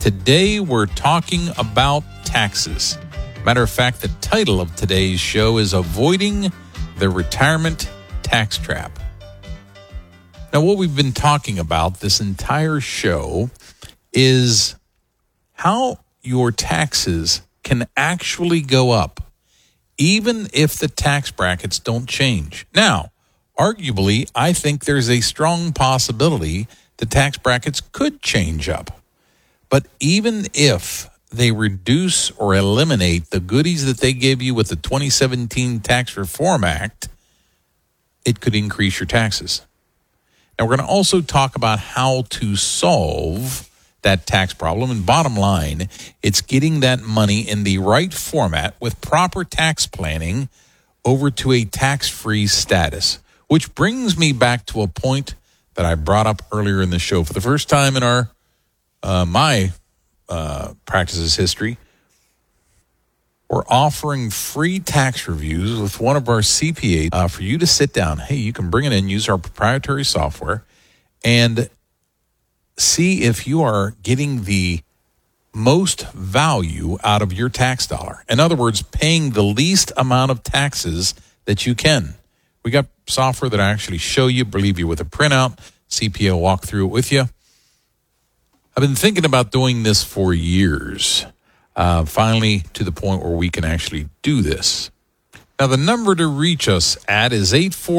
Today, we're talking about taxes. Matter of fact, the title of today's show is Avoiding the Retirement Tax Trap. Now, what we've been talking about this entire show is how your taxes can actually go up, even if the tax brackets don't change. Now, arguably, I think there's a strong possibility the tax brackets could change up. But even if they reduce or eliminate the goodies that they give you with the 2017 Tax Reform Act, it could increase your taxes. Now, we're going to also talk about how to solve that tax problem. And bottom line, it's getting that money in the right format with proper tax planning over to a tax-free status, which brings me back to a point that I brought up earlier in the show. For the first time in our my practices history, we're offering free tax reviews with one of our CPAs for you to sit down. Hey, you can bring it in, use our proprietary software, and see if you are getting the most value out of your tax dollar. In other words, paying the least amount of taxes that you can. We got software that I actually show you, believe you, with a printout. CPA will walk through it with you. I've been thinking about doing this for years, finally to the point where we can actually do this. Now, the number to reach us at is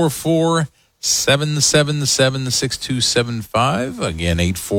844-777-6275. Again,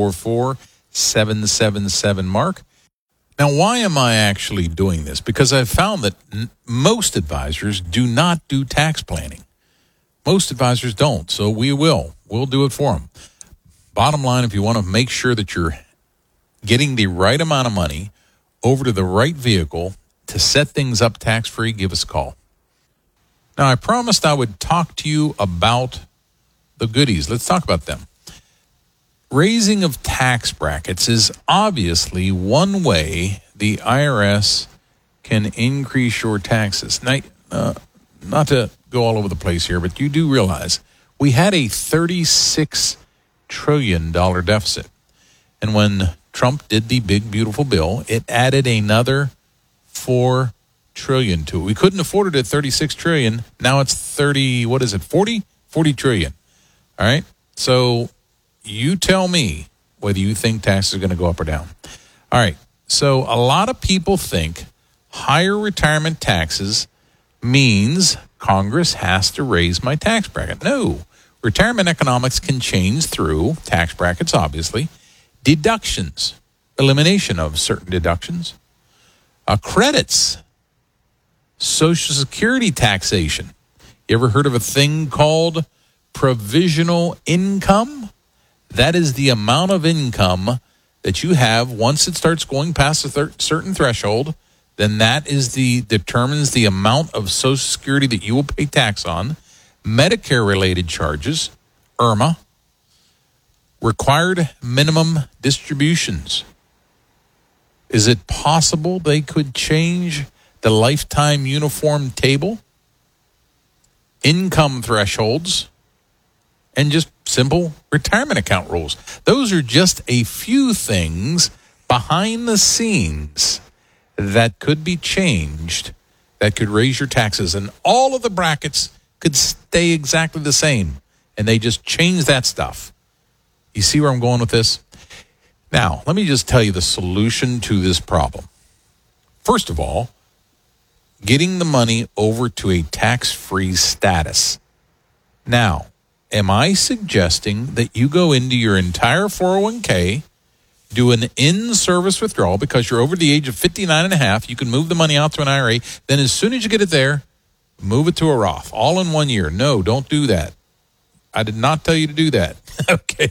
844-777-MARK. Now, why am I actually doing this? Because I've found that most advisors do not do tax planning. Most advisors don't, so we will. We'll do it for them. Bottom line, if you want to make sure that you're getting the right amount of money over to the right vehicle to set things up tax-free, give us a call. Now, I promised I would talk to you about the goodies. Let's talk about them. Raising of tax brackets is obviously one way the IRS can increase your taxes. Now, not to go all over the place here, but you do realize we had a $36 trillion deficit. And when Trump did the big, beautiful bill, it added another $4 trillion to it. We couldn't afford it at $36 trillion. Now it's 40 trillion. All right. So you tell me whether you think taxes are going to go up or down. All right. So a lot of people think higher retirement taxes means Congress has to raise my tax bracket. No. Retirement economics can change through tax brackets, obviously. Deductions, elimination of certain deductions. Credits, Social Security taxation. You ever heard of a thing called provisional income? That is the amount of income that you have once it starts going past a certain threshold. Then that is determines the amount of Social Security that you will pay tax on. Medicare-related charges, IRMA, required minimum distributions. Is it possible they could change the lifetime uniform table? Income thresholds, and just simple retirement account rules. Those are just a few things behind the scenes that could be changed, that could raise your taxes, and all of the brackets could stay exactly the same, and they just change that stuff. You see where I'm going with this? Now, let me just tell you the solution to this problem. First of all, getting the money over to a tax-free status. Now, am I suggesting that you go into your entire 401k, do an in-service withdrawal because you're over the age of 59 and a half, you can move the money out to an IRA, then as soon as you get it there, move it to a Roth, all in 1 year. No, don't do that. I did not tell you to do that. Okay?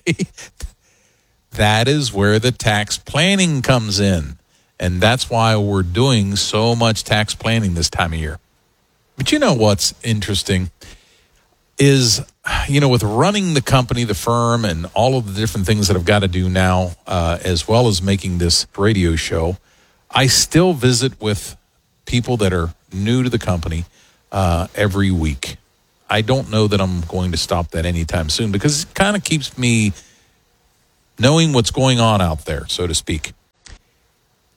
That is where the tax planning comes in. And that's why we're doing so much tax planning this time of year. But you know what's interesting is, with running the company, the firm, and all of the different things that I've got to do now, as well as making this radio show, I still visit with people that are new to the company every week. I don't know that I'm going to stop that anytime soon because it kind of keeps me knowing what's going on out there, so to speak.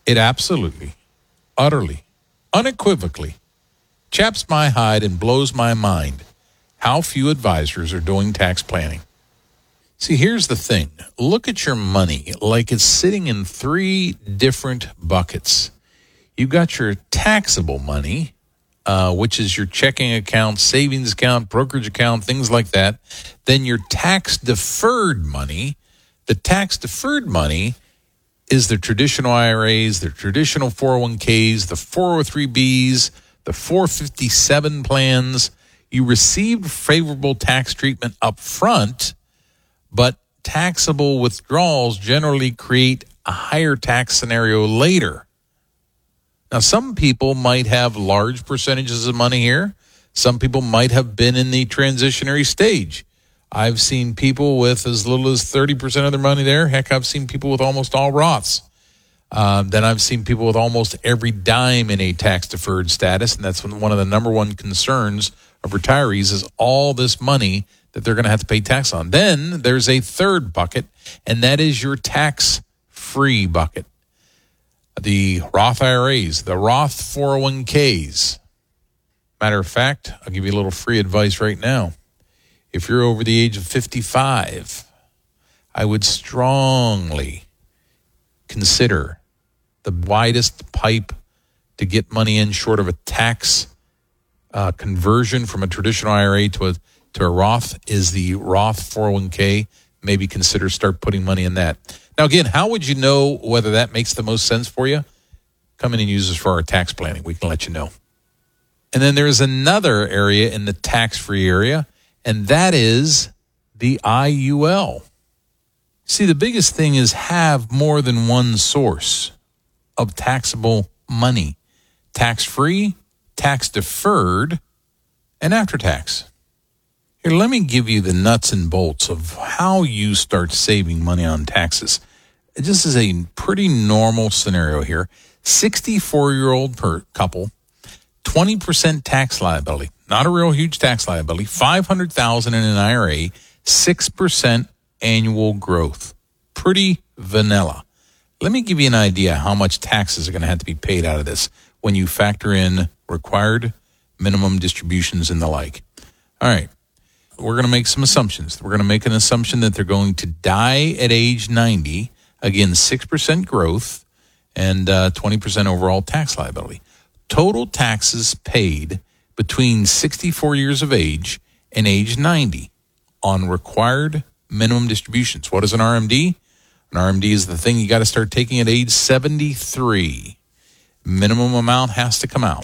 It absolutely, utterly, unequivocally chaps my hide and blows my mind how few advisors are doing tax planning. See, here's the thing. Look at your money like it's sitting in 3 different buckets. You've got your taxable money, which is your checking account, savings account, brokerage account, things like that. Then your tax-deferred money. The tax-deferred money is the traditional IRAs, the traditional 401ks, the 403bs, the 457 plans. You received favorable tax treatment up front, but taxable withdrawals generally create a higher tax scenario later. Now, some people might have large percentages of money here. Some people might have been in the transitionary stage. I've seen people with as little as 30% of their money there. Heck, I've seen people with almost all Roths. Then I've seen people with almost every dime in a tax-deferred status, and that's one of the number one concerns of retirees is all this money that they're going to have to pay tax on. Then there's a third bucket, and that is your tax-free bucket. The Roth IRAs, the Roth 401ks. Matter of fact, I'll give you a little free advice right now. If you're over the age of 55, I would strongly consider the widest pipe to get money in short of a tax conversion from a traditional IRA to a Roth is the Roth 401k. Maybe consider start putting money in that. Now, again, how would you know whether that makes the most sense for you? Come in and use this for our tax planning. We can let you know. And then there's another area in the tax-free area, and that is the IUL. See, the biggest thing is have more than one source of taxable money. Tax-free, tax-deferred, and after-tax. Here, let me give you the nuts and bolts of how you start saving money on taxes. This is a pretty normal scenario here. 64-year-old couple, 20% tax liability, not a real huge tax liability, $500,000 in an IRA, 6% annual growth. Pretty vanilla. Let me give you an idea how much taxes are going to have to be paid out of this when you factor in required minimum distributions and the like. All right. We're going to make some assumptions. We're going to make an assumption that they're going to die at age 90. Again, 6% growth and 20% overall tax liability. Total taxes paid between 64 years of age and age 90 on required minimum distributions. What is an RMD? An RMD is the thing you got to start taking at age 73. Minimum amount has to come out.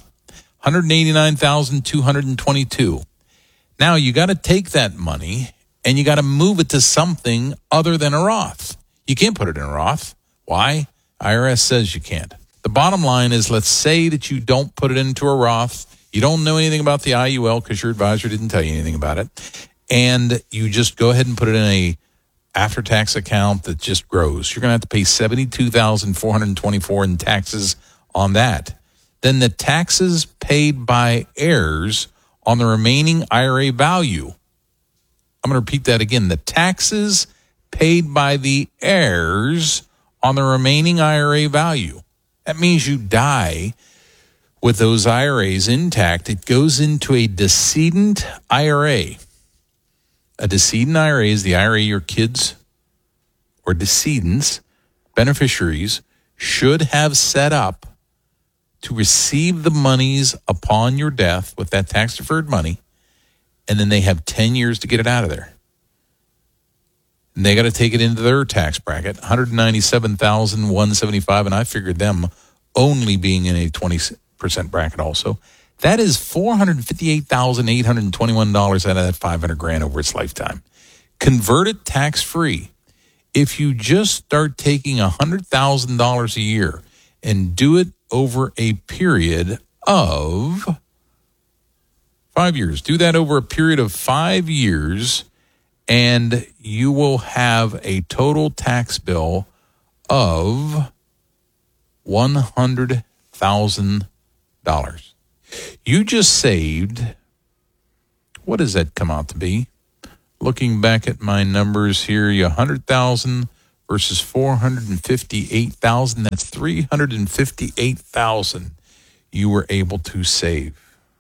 $189,222. Now you got to take that money and you got to move it to something other than a Roth. You can't put it in a Roth. Why? IRS says you can't. The bottom line is, let's say that you don't put it into a Roth. You don't know anything about the IUL because your advisor didn't tell you anything about it. And you just go ahead and put it in a after-tax account that just grows. You're going to have to pay $72,424 in taxes on that. Then the taxes paid by heirs on the remaining IRA value. I'm going to repeat that again. The taxes paid by the heirs on the remaining IRA value. That means you die with those IRAs intact. It goes into a decedent IRA. A decedent IRA is the IRA your kids or decedents, beneficiaries, should have set up to receive the monies upon your death with that tax-deferred money, and then they have 10 years to get it out of there. And they got to take it into their tax bracket, $197,175, and I figured them only being in a 20% bracket also. That is $458,821 out of that $500,000 over its lifetime. Convert it tax-free. If you just start taking $100,000 a year and do it over a period of 5 years, do that over a period of 5 years, and you will have a total tax bill of $100,000. You just saved, what does that come out to be? Looking back at my numbers here, $100,000 versus 458,000. That's 358,000 you were able to save.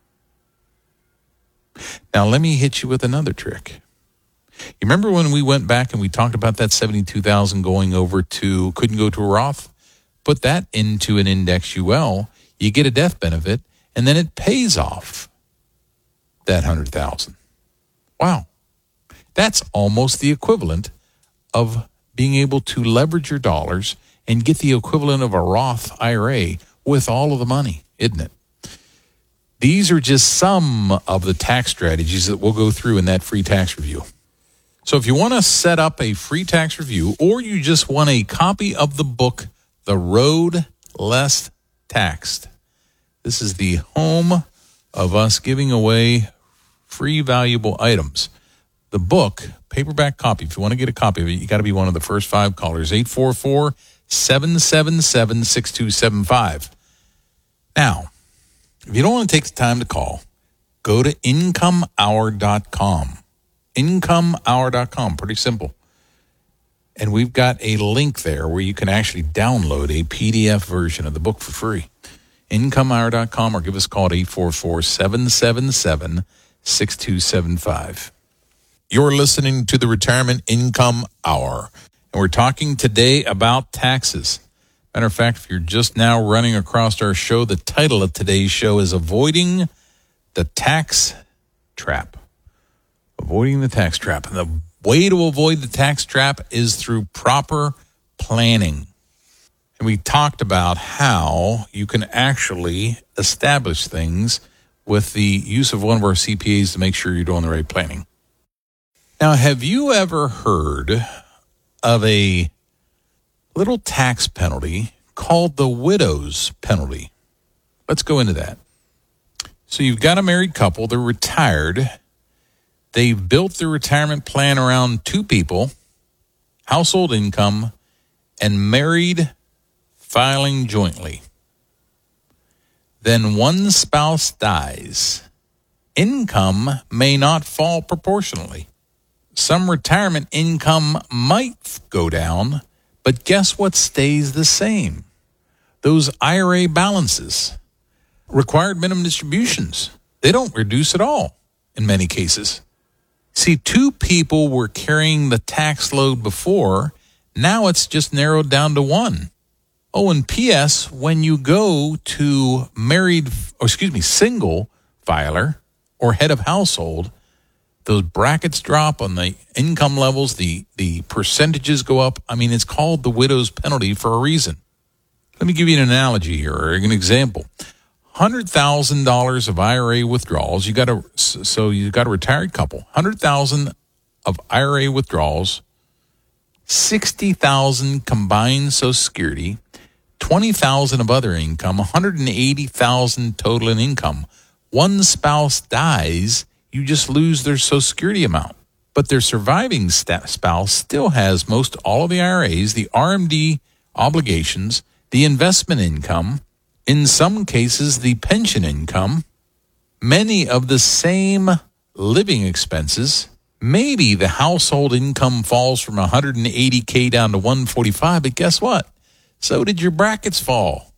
Now, let me hit you with another trick. You remember when we went back and we talked about that 72,000 going over to, couldn't go to a Roth? Put that into an index UL, you get a death benefit, and then it pays off that 100,000. Wow. That's almost the equivalent of being able to leverage your dollars and get the equivalent of a Roth IRA with all of the money, isn't it? These are just some of the tax strategies that we'll go through in that free tax review. So if you want to set up a free tax review, or you just want a copy of the book, The Road Less Taxed, this is the home of us giving away free valuable items. The book, paperback copy, if you want to get a copy of it, you got to be one of the first 5 callers, 844-777-6275. Now, if you don't want to take the time to call, go to incomehour.com. Incomehour.com, pretty simple. And we've got a link there where you can actually download a PDF version of the book for free. Incomehour.com, or give us a call at 844-777-6275. You're listening to the Retirement Income Hour, and we're talking today about taxes. Matter of fact, if you're just now running across our show, the title of today's show is Avoiding the Tax Trap. Avoiding the tax trap. And the way to avoid the tax trap is through proper planning. And we talked about how you can actually establish things with the use of one of our CPAs to make sure you're doing the right planning. Now, have you ever heard of a little tax penalty called the widow's penalty? Let's go into that. So you've got a married couple, they're retired. They've built their retirement plan around 2 people, household income, and married filing jointly. Then one spouse dies. Income may not fall proportionally. Some retirement income might go down, but guess what stays the same? Those IRA balances, required minimum distributions, they don't reduce at all in many cases. See, 2 people were carrying the tax load before. Now it's just narrowed down to 1. Oh, and P.S., when you go to single filer or head of household, those brackets drop on the income levels, the percentages go up. I mean, it's called the widow's penalty for a reason. Let me give you an analogy here, or an example. $100,000 of IRA withdrawals. You got a retired couple. $100,000 of IRA withdrawals, $60,000 combined Social Security, $20,000 of other income, $180,000 total in income. One spouse dies, you just lose their Social Security amount. But their surviving spouse still has most all of the IRAs, the RMD obligations, the investment income, in some cases the pension income, many of the same living expenses. Maybe the household income falls from $180K down to $145, but guess what? So did your brackets fall.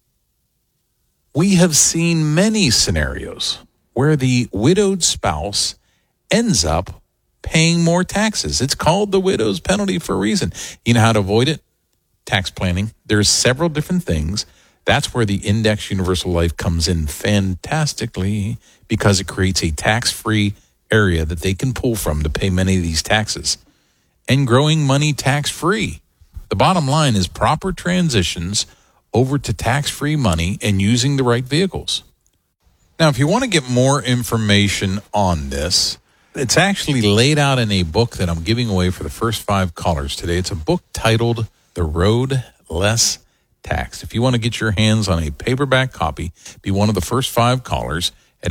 We have seen many scenarios where the widowed spouse ends up paying more taxes. It's called the widow's penalty for a reason. You know how to avoid it? Tax planning. There's several different things. That's where the Index Universal Life comes in fantastically, because it creates a tax-free area that they can pull from to pay many of these taxes. And growing money tax-free. The bottom line is proper transitions over to tax-free money and using the right vehicles. Now, if you want to get more information on this, it's actually laid out in a book that I'm giving away for the first 5 callers today. It's a book titled The Road Less Taxed. If you want to get your hands on a paperback copy, be one of the first 5 callers at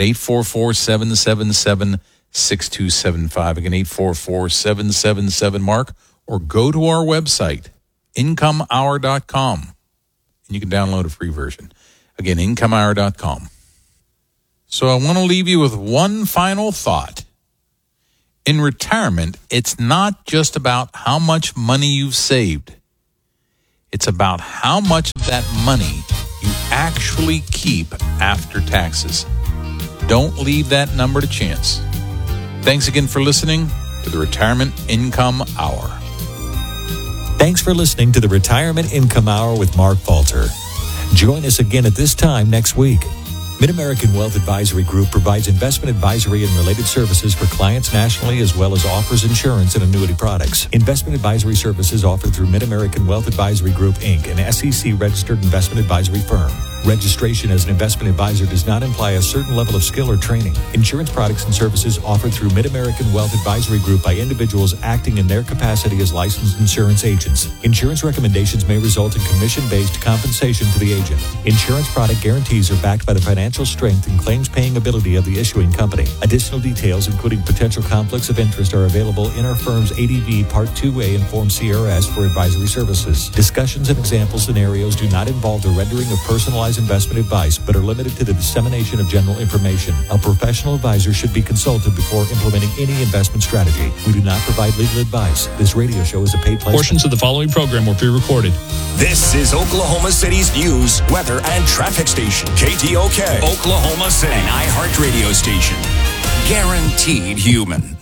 844-777-6275. Again, 844-777-MARK, or go to our website, incomehour.com, and you can download a free version. Again, incomehour.com. So I want to leave you with one final thought. In retirement, it's not just about how much money you've saved. It's about how much of that money you actually keep after taxes. Don't leave that number to chance. Thanks again for listening to the Retirement Income Hour. Thanks for listening to the Retirement Income Hour with Mark Falter. Join us again at this time next week. Mid-American Wealth Advisory Group provides investment advisory and related services for clients nationally, as well as offers insurance and annuity products. Investment advisory services offered through Mid-American Wealth Advisory Group, Inc., an SEC-registered investment advisory firm. Registration as an investment advisor does not imply a certain level of skill or training. Insurance products and services offered through Mid-American Wealth Advisory Group by individuals acting in their capacity as licensed insurance agents. Insurance recommendations may result in commission-based compensation to the agent. Insurance product guarantees are backed by the financial strength and claims-paying ability of the issuing company. Additional details, including potential conflicts of interest, are available in our firm's ADV Part 2A and Form CRS for advisory services. Discussions and example scenarios do not involve the rendering of personalized investment advice, but are limited to the dissemination of general information. A professional advisor should be consulted before implementing any investment strategy. We do not provide legal advice. This radio show is a paid placement. Portions of the following program were pre-recorded. This is Oklahoma City's news, weather, and traffic station. KTOK, Oklahoma City, an iHeart radio station. Guaranteed human.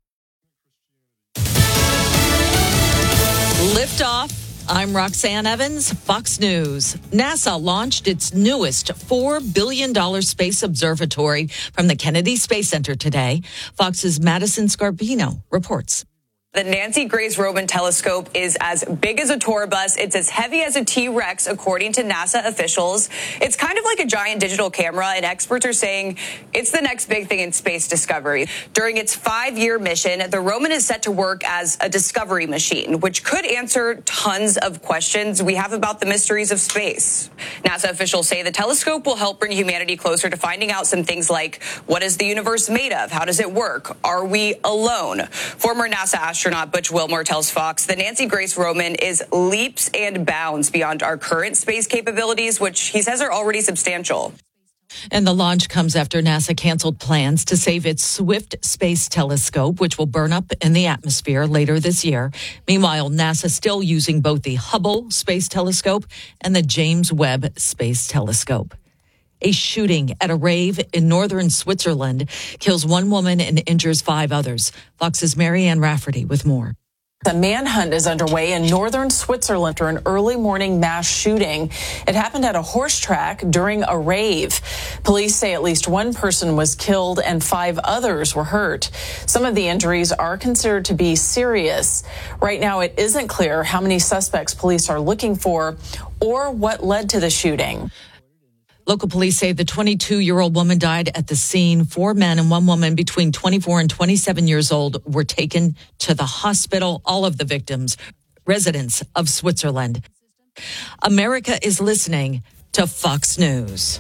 Liftoff. I'm Roxanne Evans, Fox News. NASA launched its newest $4 billion space observatory from the Kennedy Space Center today. Fox's Madison Scarbino reports. The Nancy Grace Roman telescope is as big as a tour bus. It's as heavy as a T-Rex, according to NASA officials. It's kind of like a giant digital camera, and experts are saying it's the next big thing in space discovery. During its 5-year mission, the Roman is set to work as a discovery machine, which could answer tons of questions we have about the mysteries of space. NASA officials say the telescope will help bring humanity closer to finding out some things like, what is the universe made of? How does it work? Are we alone? Former NASA astronaut Butch Wilmore tells Fox the Nancy Grace Roman is leaps and bounds beyond our current space capabilities, which he says are already substantial. And the launch comes after NASA canceled plans to save its Swift Space Telescope, which will burn up in the atmosphere later this year. Meanwhile, NASA still using both the Hubble Space Telescope and the James Webb Space Telescope. A shooting at a rave in northern Switzerland kills one woman and injures 5 others. Fox's Marianne Rafferty with more. The manhunt is underway in northern Switzerland after an early morning mass shooting. It happened at a horse track during a rave. Police say at least one person was killed and 5 others were hurt. Some of the injuries are considered to be serious. Right now, it isn't clear how many suspects police are looking for or what led to the shooting. Local police say the 22-year-old woman died at the scene. 4 men and 1 woman between 24 and 27 years old were taken to the hospital. All of the victims, residents of Switzerland. America is listening to Fox News.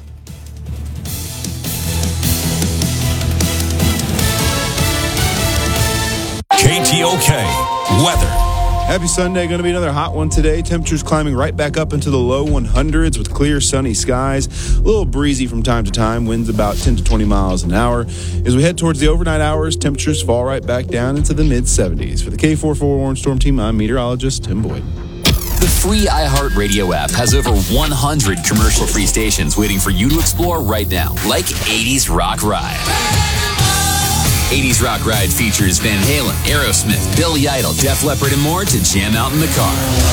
KTOK, weather. Happy Sunday. Going to be another hot one today. Temperatures climbing right back up into the low 100s with clear, sunny skies. A little breezy from time to time. Winds about 10 to 20 miles an hour. As we head towards the overnight hours, temperatures fall right back down into the mid-70s. For the K44 Warren Storm Team, I'm meteorologist Tim Boyd. The free iHeart Radio app has over 100 commercial-free stations waiting for you to explore right now, like 80s Rock Ride. 80s Rock Ride features Van Halen, Aerosmith, Billy Idol, Def Leppard, and more to jam out in the car.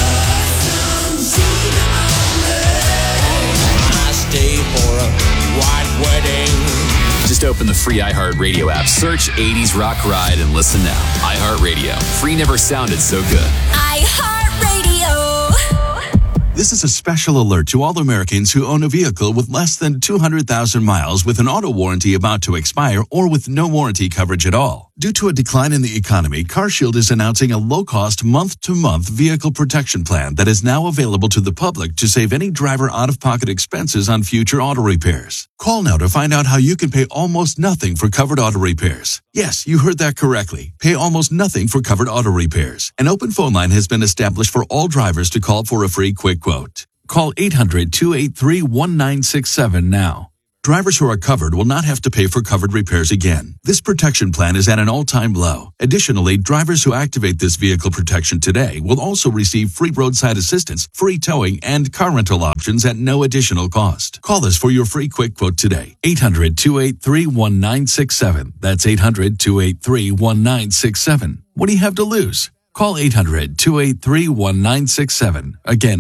I stay for a white wedding. Just open the free iHeart Radio app, search 80s Rock Ride, and listen now. iHeart Radio. Free never sounded so good. iHeart Radio. This is a special alert to all Americans who own a vehicle with less than 200,000 miles with an auto warranty about to expire or with no warranty coverage at all. Due to a decline in the economy, CarShield is announcing a low-cost month-to-month vehicle protection plan that is now available to the public to save any driver out-of-pocket expenses on future auto repairs. Call now to find out how you can pay almost nothing for covered auto repairs. Yes, you heard that correctly. Pay almost nothing for covered auto repairs. An open phone line has been established for all drivers to call for a free quick quote. Call 800-283-1967 now. Drivers who are covered will not have to pay for covered repairs again. This protection plan is at an all-time low. Additionally, drivers who activate this vehicle protection today will also receive free roadside assistance, free towing, and car rental options at no additional cost. Call us for your free quick quote today. 800-283-1967. That's 800-283-1967. What do you have to lose? Call 800-283-1967. Again,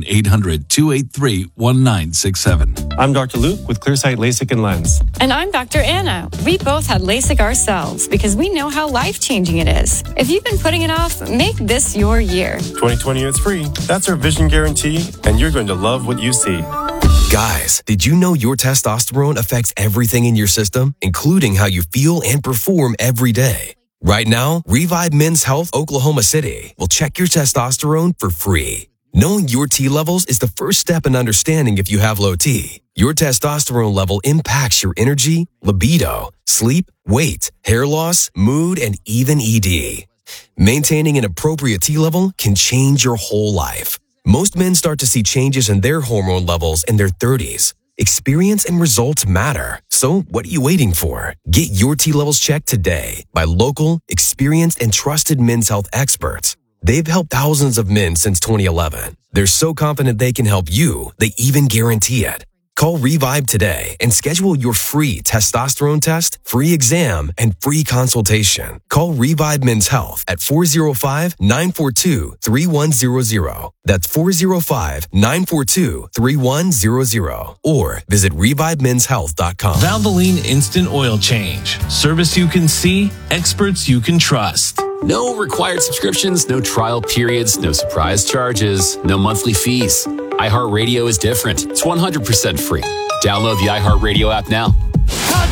800-283-1967. I'm Dr. Luke with Clearsight LASIK and Lens. And I'm Dr. Anna. We both had LASIK ourselves because we know how life-changing it is. If you've been putting it off, make this your year. 2020 is free. That's our vision guarantee, and you're going to love what you see. Guys, did you know your testosterone affects everything in your system, including how you feel and perform every day? Right now, Revive Men's Health Oklahoma City will check your testosterone for free. Knowing your T levels is the first step in understanding if you have low T. Your testosterone level impacts your energy, libido, sleep, weight, hair loss, mood, and even ED. Maintaining an appropriate T level can change your whole life. Most men start to see changes in their hormone levels in their 30s. Experience and results matter. So what are you waiting for? Get your T levels checked today by local, experienced, and trusted men's health experts. They've helped thousands of men since 2011. They're so confident they can help you, they even guarantee it. Call Revive today and schedule your free testosterone test, free exam, and free consultation. Call Revive Men's Health at 405-942-3100. That's 405-942-3100. Or visit ReviveMen'sHealth.com. Valvoline Instant Oil Change. Service you can see, experts you can trust. No required subscriptions, no trial periods, no surprise charges, no monthly fees. iHeartRadio is different. It's 100% free. Download the iHeartRadio app now.